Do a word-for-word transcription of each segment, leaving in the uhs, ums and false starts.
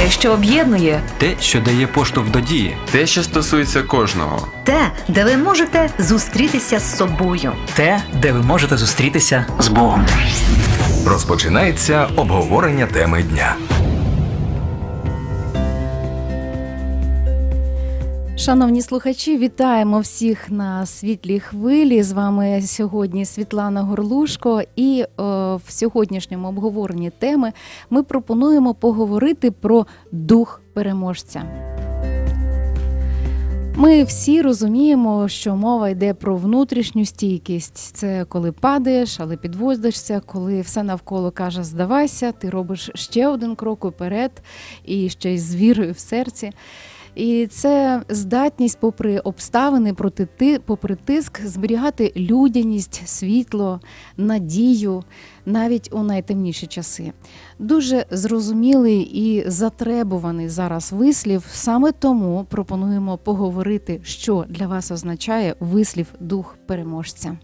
Те, що об'єднує. Те, що дає поштовх до дії. Те, що стосується кожного. Те, де ви можете зустрітися з собою. Те, де ви можете зустрітися з Богом. Розпочинається обговорення теми дня. Шановні слухачі, вітаємо всіх на світлій хвилі. З вами сьогодні Світлана Горлушко. І о, в сьогоднішньому обговоренні теми ми пропонуємо поговорити про дух переможця. Ми всі розуміємо, що мова йде про внутрішню стійкість. Це коли падаєш, але підводишся, коли все навколо каже «здавайся», ти робиш ще один крок уперед і ще й з вірою в серці. І це здатність, попри обставини, проти ти, попри тиск, зберігати людяність, світло, надію, навіть у найтемніші часи. Дуже зрозумілий і затребуваний зараз вислів, саме тому пропонуємо поговорити, що для вас означає вислів «дух переможця».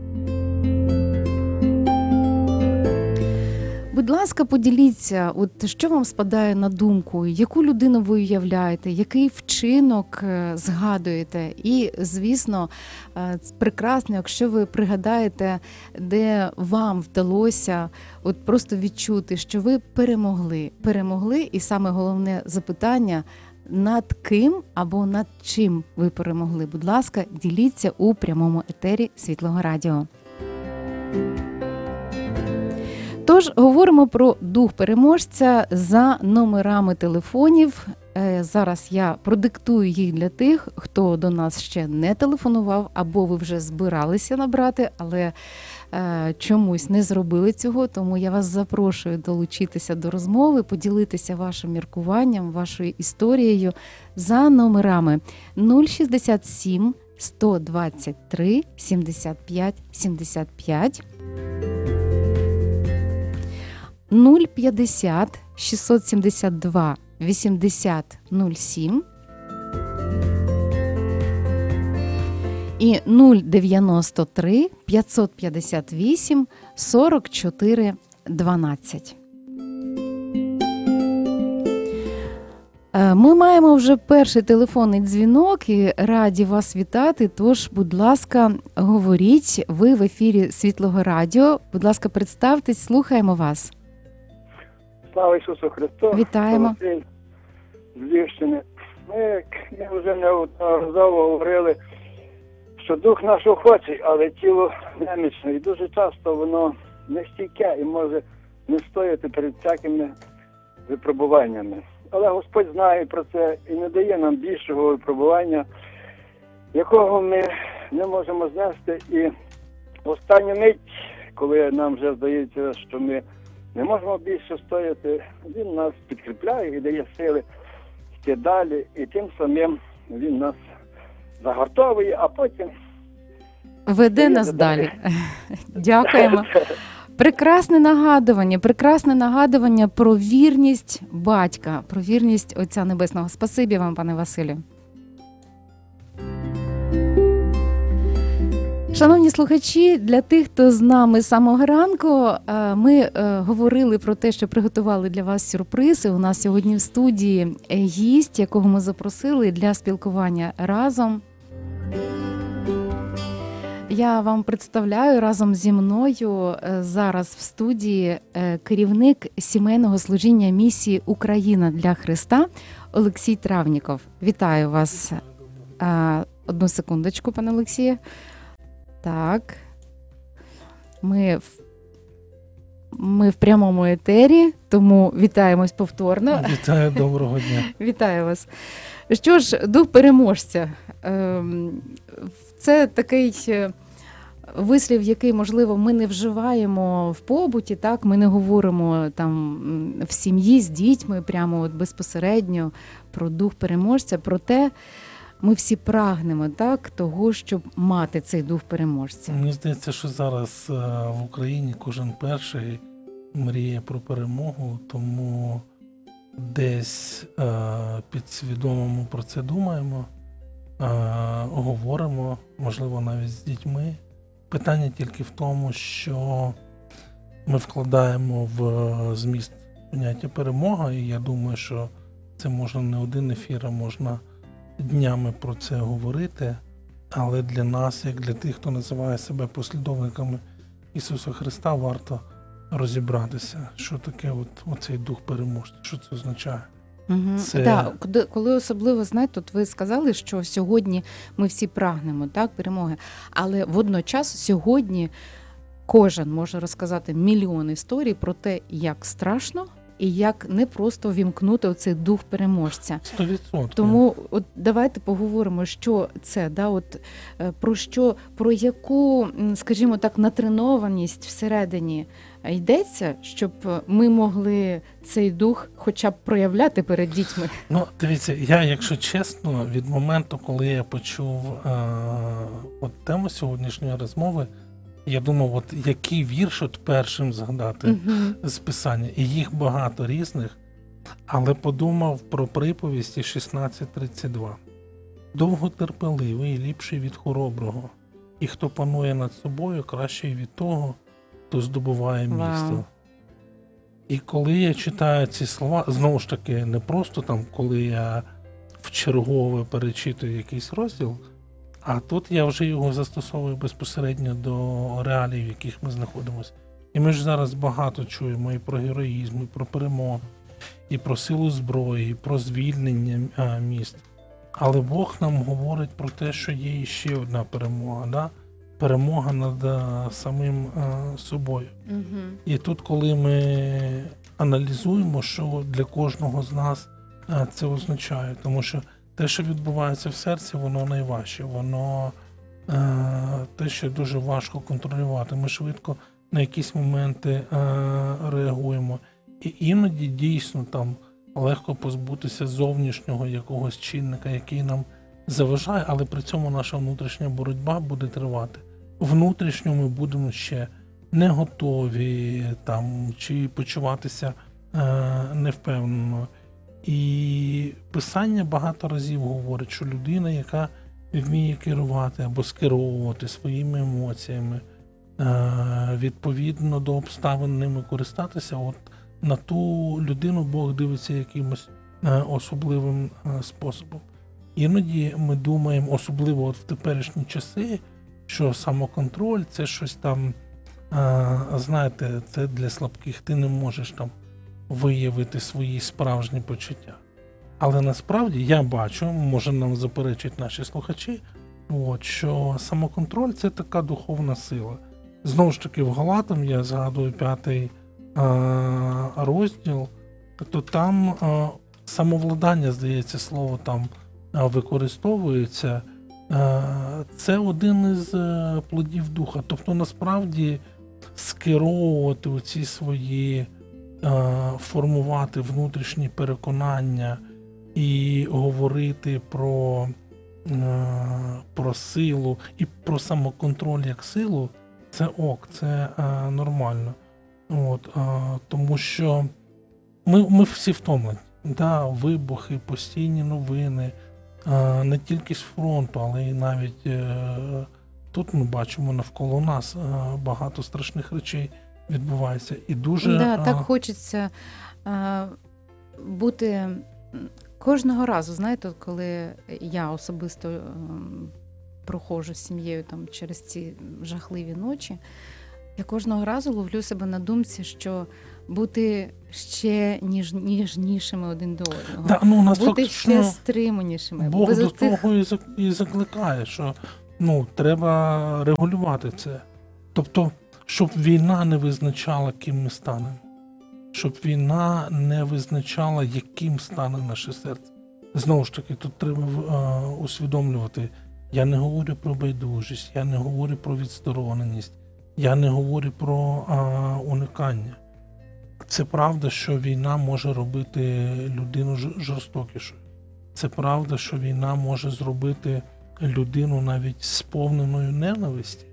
Будь ласка, поділіться, от що вам спадає на думку, яку людину ви уявляєте, який вчинок згадуєте. І, звісно, прекрасно, якщо ви пригадаєте, де вам вдалося от просто відчути, що ви перемогли. Перемогли, і саме головне запитання – над ким або над чим ви перемогли. Будь ласка, діліться у прямому етері Світлого Радіо. Тож, говоримо про дух переможця за номерами телефонів. Зараз я продиктую їх для тих, хто до нас ще не телефонував, або ви вже збиралися набрати, але е, чомусь не зробили цього, тому я вас запрошую долучитися до розмови, поділитися вашим міркуванням, вашою історією за номерами нуль шістдесят сім сто двадцять три сімдесят п'ять сімдесят п'ять, нуль п'ятдесят шістсот сімдесят два вісімдесят нуль сім і нуль дев'яносто три п'ятсот п'ятдесят вісім сорок чотири дванадцять. Ми маємо вже перший телефонний дзвінок і раді вас вітати, тож, будь ласка, говоріть, ви в ефірі Світлого Радіо. Будь ласка, представтесь, слухаємо вас. Слава Ісусу Христу! Вітаємо. З Львівщини. Ми, ми вже неодноразово говорили, що дух наш охочий, але тіло немічне. І дуже часто воно нестійке і може не стояти перед всякими випробуваннями. Але Господь знає про це і не дає нам більшого випробування, якого ми не можемо знести. І в останню мить, коли нам вже здається, що ми не можемо більше стояти, він нас підкріпляє і дає сили йти далі, і тим самим він нас загартовує, а потім веде нас далі. Дякуємо. Прекрасне нагадування, прекрасне нагадування про вірність батька, про вірність Отця Небесного. Спасибі вам, пане Василю. Шановні слухачі, для тих, хто з нами з самого ранку, ми говорили про те, що приготували для вас сюрпризи. У нас сьогодні в студії гість, якого ми запросили для спілкування разом. Я вам представляю разом зі мною зараз в студії керівник сімейного служіння місії «Україна для Христа» Олексій Травніков. Вітаю вас. Одну секундочку, пане Олексію. Так, ми в, ми в прямому етері, тому вітаємось повторно. Вітаю, доброго дня. Вітаю вас. Що ж, дух переможця. Це такий вислів, який, можливо, ми не вживаємо в побуті, так? Ми не говоримо там в сім'ї з дітьми прямо от безпосередньо про дух переможця, проте ми всі прагнемо, так, того, щоб мати цей дух переможця. Мені здається, що зараз в Україні кожен перший мріє про перемогу, тому десь підсвідомо ми про це думаємо, говоримо, можливо, навіть з дітьми. Питання тільки в тому, що ми вкладаємо в зміст поняття перемога, і я думаю, що це можна не один ефір, а можна днями про це говорити. Але для нас, як для тих, хто називає себе послідовниками Ісуса Христа, варто розібратися, що таке от, оцей дух переможця, що це означає. Угу. Це- Да, коли- коли особливо, знаєте, от ви сказали, що сьогодні ми всі прагнемо, так, перемоги, але водночас сьогодні кожен може розказати мільйон історій про те, як страшно і як не просто вімкнути оцей дух переможця. сто відсотків. Тому от давайте поговоримо, що це, да, от, е, про що, про яку, м, скажімо так, натренованість всередині йдеться, щоб ми могли цей дух хоча б проявляти перед дітьми. Ну, дивіться, я, якщо чесно, від моменту, коли я почув е- от тему сьогоднішньої розмови, я думав, от який вірш от першим згадати Мгм. з писання. І їх багато різних, але подумав про приповісті шістнадцять тридцять два. Довготерпеливий, ліпший від хороброго, і хто панує над собою, кращий від того, хто здобуває Вау. місто. І коли я читаю ці слова, знову ж таки, не просто там, коли я вчергове перечитую якийсь розділ, а тут я вже його застосовую безпосередньо до реалій, в яких ми знаходимося. І ми ж зараз багато чуємо і про героїзм, і про перемогу, і про силу зброї, і про звільнення а, міст. Але Бог нам говорить про те, що є ще одна перемога, да? Перемога над а, самим а, собою. Мгм. І тут, коли ми аналізуємо, що для кожного з нас а, це означає, тому що те, що відбувається в серці, воно найважче, воно е, те, що дуже важко контролювати. Ми швидко на якісь моменти е, реагуємо. І іноді дійсно там легко позбутися зовнішнього якогось чинника, який нам заважає, але при цьому наша внутрішня боротьба буде тривати. Внутрішньо ми будемо ще не готові там, чи почуватися е, невпевнено. І Писання багато разів говорить, що людина, яка вміє керувати або скеровувати своїми емоціями, е, відповідно до обставин ними користатися, от на ту людину Бог дивиться якимось е, особливим е, способом. Іноді ми думаємо, особливо от в теперішні часи, що самоконтроль – це щось там, е, знаєте, це для слабких, ти не можеш там виявити свої справжні почуття. Але насправді я бачу, може нам заперечать наші слухачі, от, що самоконтроль – це така духовна сила. Знову ж таки, в Галатам, я згадую п'ятий а, розділ, то там а, самовладання, здається, слово там а, використовується. А, це один із а, плодів духа. Тобто, насправді, скеровувати оці свої формувати внутрішні переконання і говорити про, про силу і про самоконтроль як силу, це ок, це нормально. От, тому що ми, ми всі втомлені. Да, вибухи, постійні новини, не тільки з фронту, але й навіть тут ми бачимо навколо нас багато страшних речей відбувається. І дуже... Да, а... так хочеться а, бути м, кожного разу, знаєте, коли я особисто м, проходжу з сім'єю там через ці жахливі ночі, я кожного разу ловлю себе на думці, що бути ще ніж, ніжнішими один до одного, Да, ну, нас бути фактично ще стриманішими. Бог без до оцих- того і зак- і закликає, що ну, треба регулювати це. Тобто, щоб війна не визначала, ким ми станемо. Щоб війна не визначала, яким стане наше серце. Знову ж таки, тут треба е, усвідомлювати, я не говорю про байдужість, я не говорю про відстороненість, я не говорю про е, уникання. Це правда, що війна може робити людину ж- жорстокішою. Це правда, що війна може зробити людину навіть сповненою ненависті.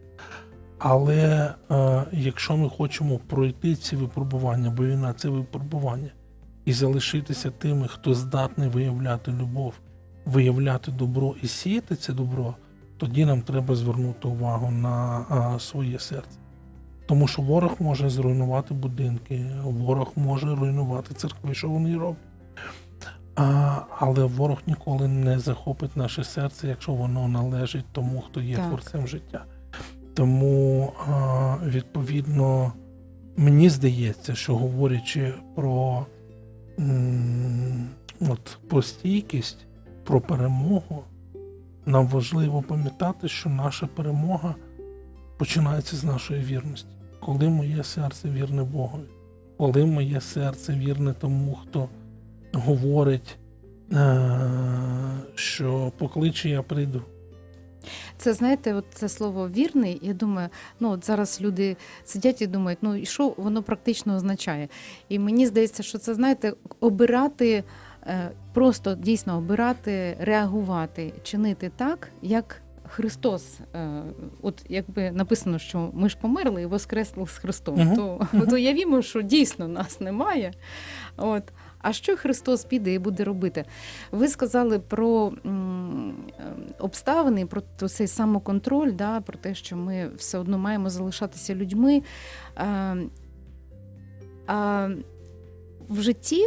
Але е, якщо ми хочемо пройти ці випробування, бо війна – це випробування, і залишитися тими, хто здатний виявляти любов, виявляти добро і сіяти це добро, тоді нам треба звернути увагу на е, своє серце. Тому що ворог може зруйнувати будинки, ворог може руйнувати церкви, що вони роблять. А, але ворог ніколи не захопить наше серце, якщо воно належить тому, хто є Так. творцем життя. Тому, а, відповідно, мені здається, що говорячи про, м, от, про стійкість, про перемогу, нам важливо пам'ятати, що наша перемога починається з нашої вірності. Коли моє серце вірне Богові, коли моє серце вірне тому, хто говорить, е- що покличе, я прийду. Це, знаєте, от це слово «вірний», я думаю, ну от зараз люди сидять і думають, ну і що воно практично означає? І мені здається, що це, знаєте, обирати, е, просто дійсно обирати, реагувати, чинити так, як Христос. Е, от якби написано, що ми ж померли і воскресли з Христом, Мгм. то от уявімо, що дійсно нас немає. От. А що Христос піде і буде робити? Ви сказали про м, обставини, про цей самоконтроль, да, про те, що ми все одно маємо залишатися людьми. А, а в житті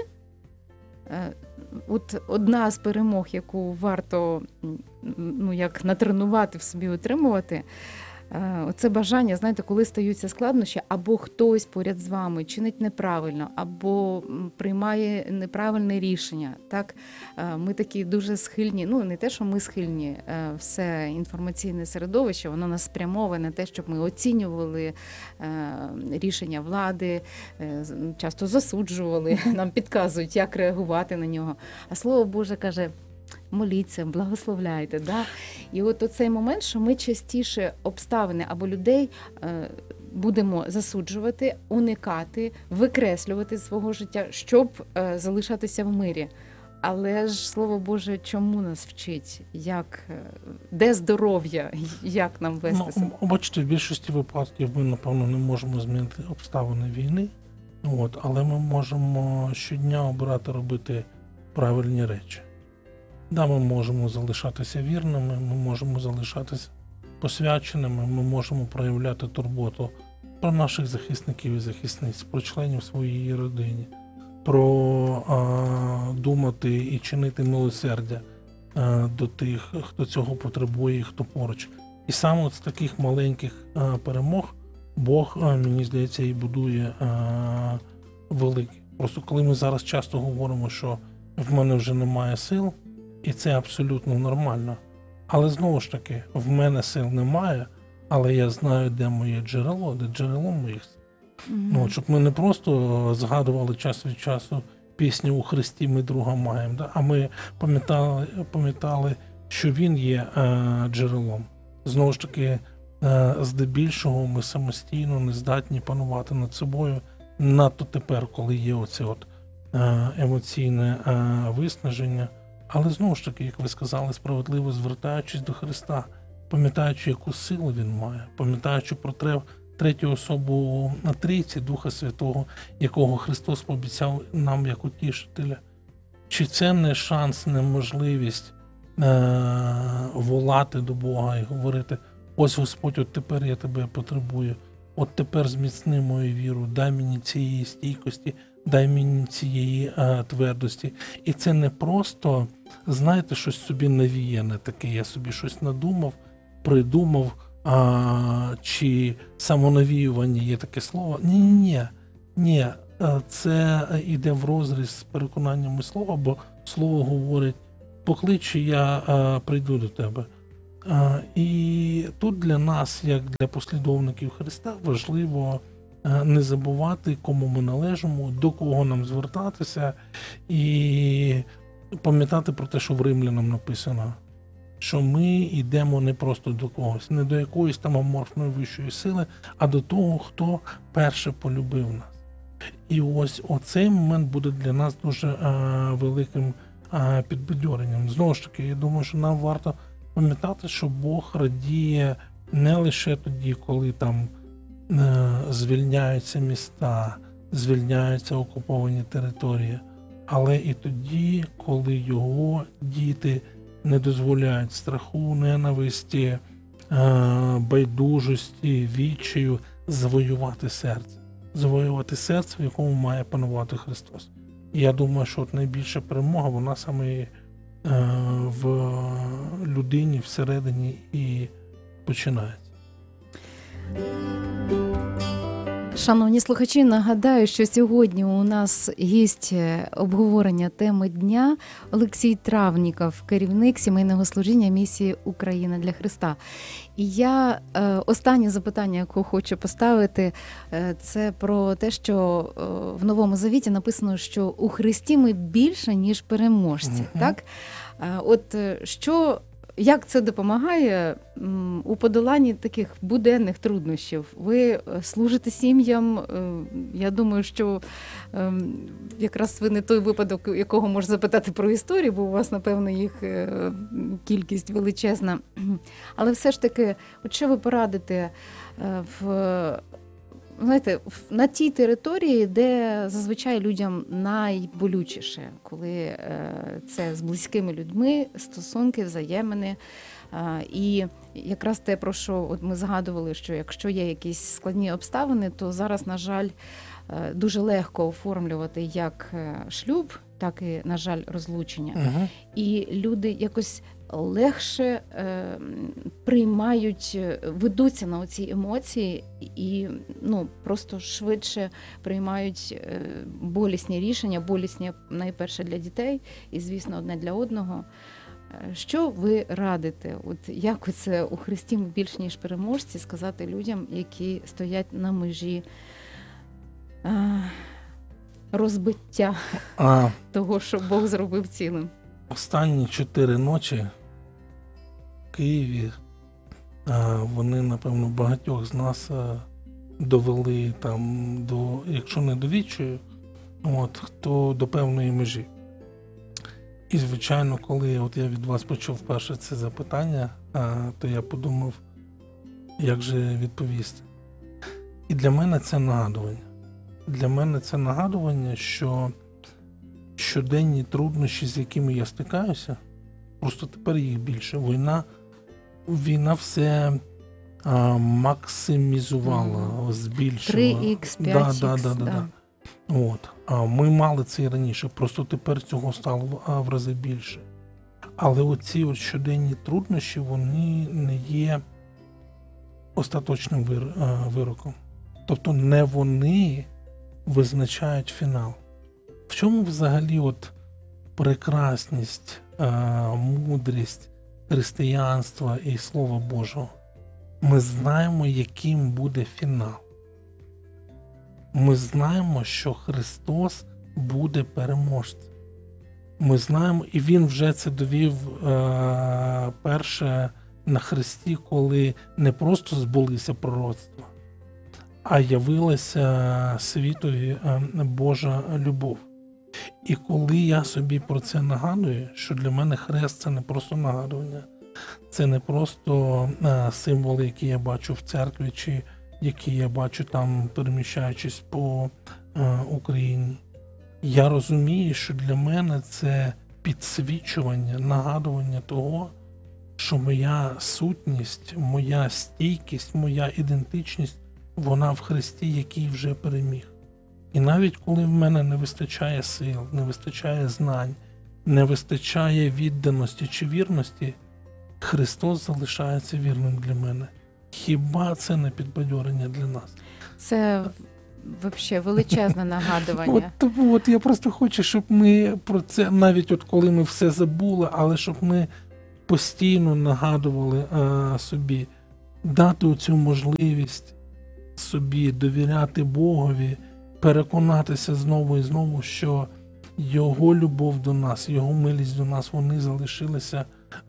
е, от одна з перемог, яку варто м, ну, як натренувати в собі, отримувати, це бажання, знаєте, коли стаються складнощі, або хтось поряд з вами чинить неправильно, або приймає неправильне рішення. Так, ми такі дуже схильні, ну не те, що ми схильні, все інформаційне середовище, воно нас спрямоване на те, щоб ми оцінювали рішення влади, часто засуджували, нам підказують, як реагувати на нього. А Слово Боже каже: моліться, благословляйте. Да? І от оцей момент, що ми частіше обставини або людей е, будемо засуджувати, уникати, викреслювати з свого життя, щоб е, залишатися в мирі. Але ж Слово Боже чому нас вчить? Як, е, де здоров'я? Як нам вести себе? Ну, бачите, в більшості випадків ми, напевно, не можемо змінити обставини війни, от, але ми можемо щодня обирати робити правильні речі. Да, ми можемо залишатися вірними, ми можемо залишатися посвяченими, ми можемо проявляти турботу про наших захисників і захисниць, про членів своєї родини, про а, думати і чинити милосердя а, до тих, хто цього потребує і хто поруч. І саме от з таких маленьких а, перемог Бог, а, мені здається, і будує а, великі. Просто коли ми зараз часто говоримо, що в мене вже немає сил, і це абсолютно нормально. Але знову ж таки, в мене сил немає, але я знаю, де моє джерело, де джерело моїх сил. Mm-hmm. Ну, щоб ми не просто згадували час від часу пісню «У Христі ми друга маємо», да? А ми пам'ятали, пам'ятали, що Він є е, джерелом. Знову ж таки, е, здебільшого ми самостійно не здатні панувати над собою, надто тепер, коли є оце от е, емоційне е, виснаження. Але знову ж таки, як ви сказали, справедливо звертаючись до Христа, пам'ятаючи, яку силу Він має, пам'ятаючи про третю особу на трійці Духа Святого, якого Христос пообіцяв нам як утішителя. Чи це не шанс, не можливість е- волати до Бога і говорити: ось Господь, от тепер я тебе потребую, от тепер зміцни мою віру, дай мені цієї стійкості, дай мені цієї а, твердості. І це не просто, знаєте, щось собі навіяне таке, я собі щось надумав, придумав, а, чи самонавіювання є таке слово. Ні-ні-ні, ні, це йде в розріз з переконаннями слова, бо слово говорить: поклич, я а, прийду до тебе. А, і тут для нас, як для послідовників Христа, важливо не забувати, кому ми належимо, до кого нам звертатися, і пам'ятати про те, що в Римлянам написано, що ми йдемо не просто до когось, не до якоїсь там аморфної вищої сили, а до того, хто перше полюбив нас. І ось оцей момент буде для нас дуже а, великим а, підбадьоренням. Знову ж таки, я думаю, що нам варто пам'ятати, що Бог радіє не лише тоді, коли там звільняються міста, звільняються окуповані території, але і тоді, коли його діти не дозволяють страху, ненависті, байдужості, відчаю завоювати серце. Завоювати серце, в якому має панувати Христос. І я думаю, що от найбільша перемога, вона саме е, в людині всередині і починається. Шановні слухачі, нагадаю, що сьогодні у нас гість обговорення теми дня Олексій Травніков, керівник сімейного служіння місії «Україна для Христа». І я е, останнє запитання, яке хочу поставити, е, це про те, що е, в Новому Завіті написано, що у Христі ми більше, ніж переможці. Мгм. Так? Е, от е, що... Як це допомагає м, у подоланні таких буденних труднощів? Ви е, служите сім'ям, е, я думаю, що е, якраз ви не той випадок, якого можна запитати про історію, бо у вас, напевно, їх е, кількість величезна. Але все ж таки, от що ви порадите е, в... Знаєте, на тій території, де зазвичай людям найболючіше, коли е, це з близькими людьми, стосунки, взаємини. Е, і якраз те, про що от ми згадували, що якщо є якісь складні обставини, то зараз, на жаль, е, дуже легко оформлювати як шлюб, так і, на жаль, розлучення. Угу. І люди якось легше е, приймають, ведуться на оці емоції і ну, просто швидше приймають е, болісні рішення, болісні найперше для дітей і, звісно, одне для одного. Що ви радите? От як це у Христі ми більш ніж переможці сказати людям, які стоять на межі е, розбиття А того, що Бог зробив цілим? останні чотири ночі в Києві, а, вони, напевно, багатьох з нас а, довели там до, якщо не до відчаю, от, то до певної межі. І, звичайно, коли от я від вас почув перше це запитання, а, то я подумав, як же відповісти. І для мене це нагадування. Для мене це нагадування, що щоденні труднощі, з якими я стикаюся, просто тепер їх більше. Війна, війна все а, максимізувала, Mm. збільшила. три ікс, п'ять ікс, да, да, да, да. да. От. А ми мали це і раніше, просто тепер цього стало в, а, в рази більше. Але оці от щоденні труднощі, вони не є остаточним вир, а, вироком. Тобто не вони визначають фінал. В чому взагалі от прекрасність, е, мудрість християнства і Слова Божого? Ми знаємо, яким буде фінал. Ми знаємо, що Христос буде переможцем. Ми знаємо, і Він вже це довів е, перше на Христі, коли не просто збулися пророцтва, а явилася світові е, Божа любов. І коли я собі про це нагадую, що для мене хрест – це не просто нагадування, це не просто е, символи, які я бачу в церкві, чи які я бачу там, переміщаючись по е, Україні. Я розумію, що для мене це підсвічування, нагадування того, що моя сутність, моя стійкість, моя ідентичність, вона в Христі, який вже переміг. І навіть коли в мене не вистачає сил, не вистачає знань, не вистачає відданості чи вірності, Христос залишається вірним для мене. Хіба це не підбадьорення для нас? Це взагалі величезне нагадування. От, от я просто хочу, щоб ми про це, навіть от коли ми все забули, але щоб ми постійно нагадували а, собі, дати оцю можливість собі довіряти Богові, переконатися знову і знову, що Його любов до нас, Його милість до нас, вони залишилися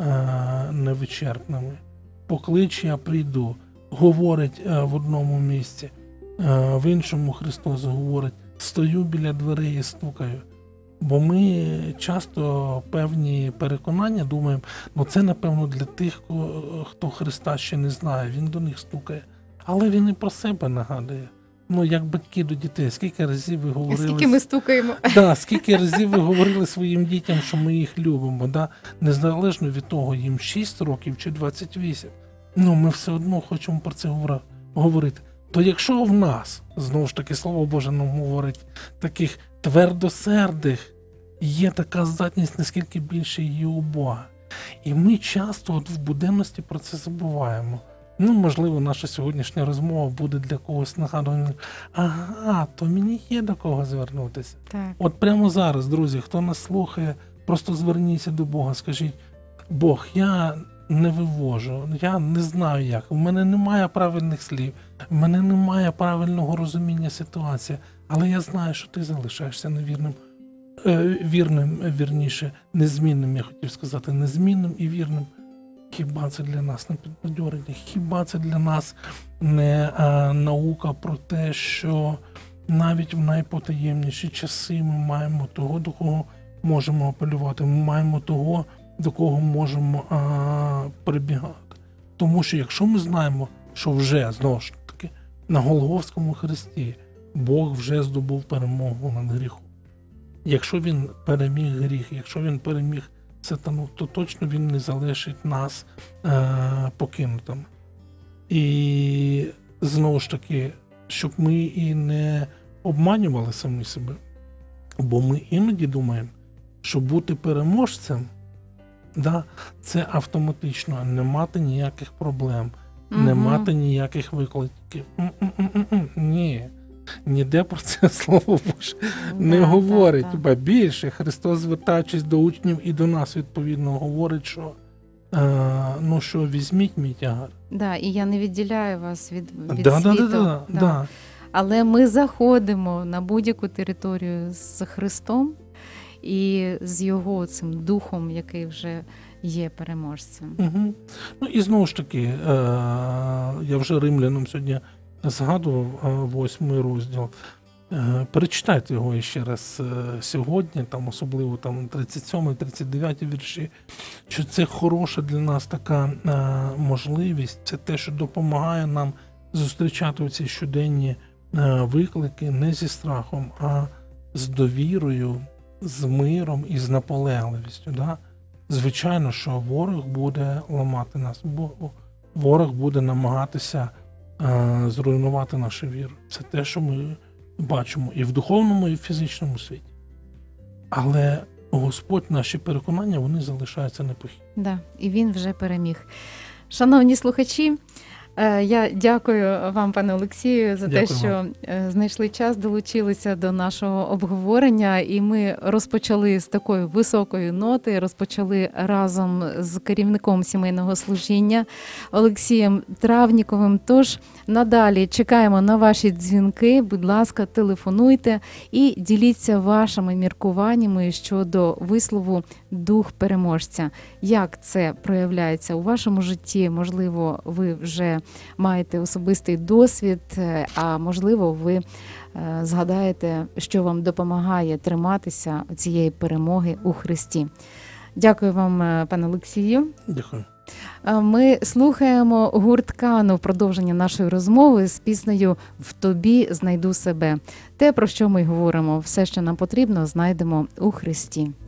а, невичерпними. Поклич, я прийду, говорить а, в одному місці, а, в іншому Христос говорить, стою біля дверей і стукаю. Бо ми часто певні переконання думаємо, ну це, напевно, для тих, хто Христа ще не знає, Він до них стукає. Але Він і про себе нагадує. Ну, як батьки до дітей, скільки разів ви говорили... Скільки ми стукаємо. Да, скільки разів ви говорили своїм дітям, що ми їх любимо, да? Незалежно від того, їм шість років чи двадцять вісім. Ну, ми все одно хочемо про це говорити. То якщо в нас, знову ж таки, Слово Боже нам говорить, таких твердосердих є така здатність, наскільки більше її у Бога. І ми часто от в буденності про це забуваємо. Ну, можливо, наша сьогоднішня розмова буде для когось нагадуванням. Ага, то мені є до кого звернутися. Так. От прямо зараз, друзі, хто нас слухає, просто зверніться до Бога, скажіть: Бог, я не вивожу, я не знаю як, в мене немає правильних слів, в мене немає правильного розуміння ситуації, але я знаю, що ти залишаєшся невірним, е, вірним, вірніше, незмінним, я хотів сказати, незмінним і вірним. Хіба це для нас не підбадьорення? Хіба це для нас не а, наука про те, що навіть в найпотаємніші часи ми маємо того, до кого можемо апелювати, ми маємо того, до кого можемо а, прибігати. Тому що якщо ми знаємо, що вже, знову ж таки, на Голгофському хресті Бог вже здобув перемогу над гріхом. Якщо він переміг гріх, якщо він переміг сатану, то точно він не залишить нас е, покинутими. І знову ж таки, щоб ми і не обманювали самі себе, бо ми іноді думаємо, що бути переможцем, да, це автоматично не мати ніяких проблем, Угу. не мати ніяких викликів. М-м-м-м. Ні. Ніде про це Слово Боже не Да, говорить. да, да. Ба більше, Христос, звертаючись до учнів і до нас, відповідно, говорить, що е, ну що, візьміть мій тягар. Да, і я не відділяю вас від, від Да, да, світу. да, да, Да. да. Але ми заходимо на будь-яку територію з Христом і з Його цим духом, який вже є переможцем. Угу. Ну і знову ж таки, е, я вже римлянам сьогодні згадував е, восьмий розділ. Е, перечитайте його ще раз е, сьогодні, там особливо там тридцять сьомий тридцять дев'ятий вірші, що це хороша для нас така е, можливість, це те, що допомагає нам зустрічати ці щоденні е, виклики не зі страхом, а з довірою, з миром і з наполегливістю. Да? Звичайно, що ворог буде ламати нас, бо ворог буде намагатися е, зруйнувати нашу віру. Це те, що ми бачимо і в духовному, і в фізичному світі. Але Господь, наші переконання, вони залишаються непохитними. Да, і він вже переміг. Шановні слухачі, е, я дякую вам, пане Олексію, за Дякую те, що вам. е, знайшли час, долучилися до нашого обговорення. І ми розпочали з такої високої ноти, розпочали разом з керівником сімейного служіння Олексієм Травніковим. Тож надалі чекаємо на ваші дзвінки. Будь ласка, телефонуйте і діліться вашими міркуваннями щодо вислову «Дух переможця». Як це проявляється у вашому житті? Можливо, ви вже маєте особистий досвід, а можливо, ви е, згадаєте, що вам допомагає триматися цієї перемоги у Христі. Дякую вам, е, пане Олексію. Дякую. Е, Ми слухаємо гурт Кану в продовження нашої розмови з піснею «В тобі знайду себе». Те, про що ми й говоримо, все, що нам потрібно, знайдемо у Христі.